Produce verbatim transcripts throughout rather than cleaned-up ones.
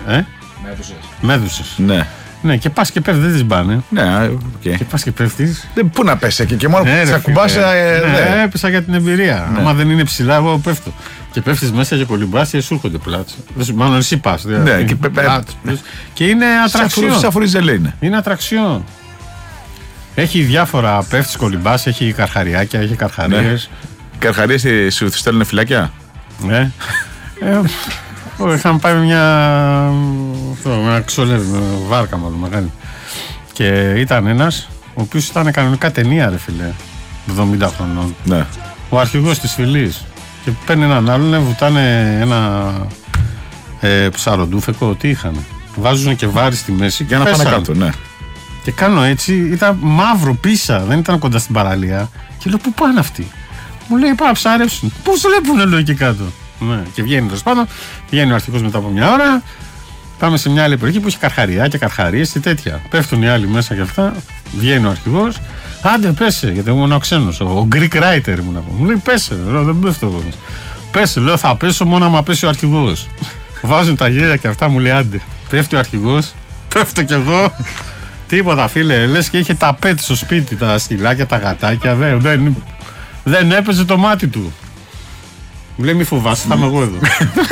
Ε? Μέδουσες. Μέδουσες. Ναι. Ναι, και πας και πέφτεις, δεν τις πάνε. Ναι, okay. Και πας και πέφτεις. Δεν, πού να πέσει εκεί, και μόνο Ναι, που θα κουμπάς. ναι, Ναι, έπεσα για την εμπειρία. Ναι. Άμα δεν είναι ψηλά, εγώ πέφτω. Και πέφτεις μέσα και κολυμπάς και σου έρχονται πλάτς. Μάλλον εσύ πας. Ναι, και, πλάτς, και είναι ατραξιόν. Σαν φουριζελέ είναι. Είναι ατραξιόν. Έχει διάφορα, πέφτεις, κολυμπάς, έχει καρχαριάκια, έχει καρχαρίες. Ναι. Καρχαρίες σου στέλνουν φυλάκια. Ναι. ε, είχαμε πάει μια, μια ξολεύει, βάρκα μάλλον μεγάλη. Και ήταν ένας, ο οποίος ήταν κανονικά ταινία, ρε φίλε, εβδομήντα χρονών. Ναι. Ο αρχηγός της φυλής. Και παίρνει έναν άλλον, βουτάνε ένα ε, ψαροντούφεκο, τι είχαν. Βάζουν και βάρη στη μέση για και να πέσαν. πάνε κάτω, ναι. Και κάνω έτσι, ήταν μαύρο πίσα, δεν ήταν κοντά στην παραλία. Και λέω, πού πάνε αυτοί? Μου λέει, πάμε να ψάρευσουν. Πώς βλέπουν, λέω, εκεί κάτω. Ναι. Και βγαίνει τέλος πάντων, βγαίνει ο αρχηγός μετά από μια ώρα. Πάμε σε μια άλλη περιοχή που έχει καρχαριά και καρχαρίες και τέτοια. Πέφτουν οι άλλοι μέσα και αυτά. Βγαίνει ο αρχηγός. Άντε, πέσε, γιατί ήμουν ο ξένος. Ο, ο Greek writer ήμουν από. Μου λέει, πέσε, λέω, δεν πέφτω εγώ. Πέσε, λέω, θα πέσω μόνο άμα πέσει ο αρχηγός. Βάζουν τα γέλια και αυτά, μου λέει, άντε. Πέφτει ο αρχηγός, πέφτω κι εγώ. Τίποτα, φίλε, λες και είχε τα πέτ στο σπίτι, τα σκυλάκια, τα γατάκια. Δεν, δεν, δεν έπαιζε το μάτι του. Μου λέει, μη φοβάσαι, θα είμαι εγώ εδώ.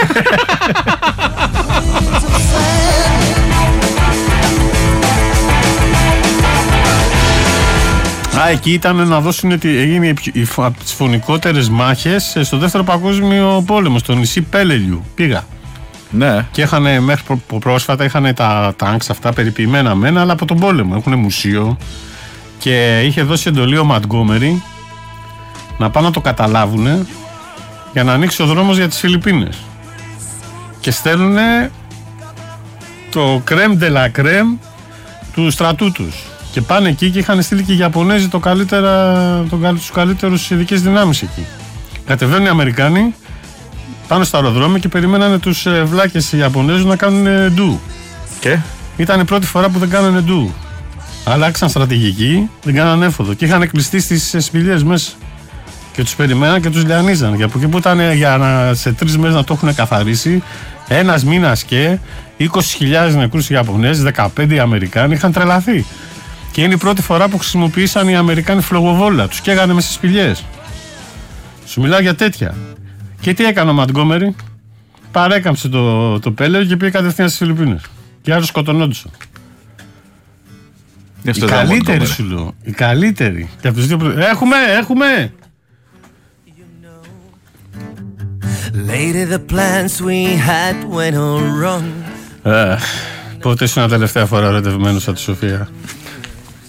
Α, εκεί ήταν να δώσουν ότι έγινε από τις φωνικότερες μάχες στο δεύτερο παγκόσμιο πόλεμο, στο νησί Πέλελιου. Πήγα. Ναι. Και είχαν μέχρι πρόσφατα είχαν τα τάγκς αυτά περιποιημένα μένα, αλλά από τον πόλεμο. Έχουν μουσείο. Και είχε δώσει εντολή ο Μαντγκόμερι να πάνε να το καταλάβουν για να ανοίξει ο δρόμος για τις Φιλιππίνες. Και στέλνουν το κρέμ de la crème του στρατού τους. Και πάνε εκεί και είχαν στείλει και οι Ιαπωνέζοι το καλύτερα, το, τους καλύτερους ειδικές δυνάμεις εκεί. Κατεβαίνουν οι Αμερικάνοι πάνω στο αεροδρόμιο και περιμένανε τους ε, βλάκες οι Ιαπωνέζους να κάνουν ντου. Και ήταν η πρώτη φορά που δεν κάνανε ντου. Αλλάξαν στρατηγική, δεν κάνανε έφοδο και είχαν κλειστεί στις σπηλιές μέσα. Και τους περιμέναν και τους λιανίζαν. Και από εκεί που ήταν για να, σε τρεις μέρες να το έχουν καθαρίσει, ένας μήνας και είκοσι χιλιάδες νεκρούς οι Ιαπωνέζοι, δεκαπέντε οι Αμερικάνοι, είχαν τρελαθεί. Και είναι η πρώτη φορά που χρησιμοποίησαν οι Αμερικάνοι φλογοβόλα. Τους καίγανε μέσα στις σπηλιές. Σου μιλάω για τέτοια. Και τι έκανε ο Μαντγκόμερι? Παρέκαμψε το, το πέλαιο και πήγε κατευθείαν στις Φιλιππίνες. Και άλλους σκοτωνόντουσαν. Οι καλύτεροι σου λέω. Οι καλύτεροι. Και από τους δύο προ... Έχουμε, έχουμε! Later the plans we had went all wrong. Πότε ήσουν τελευταία φορά ερωτευμένος από τη Σοφία?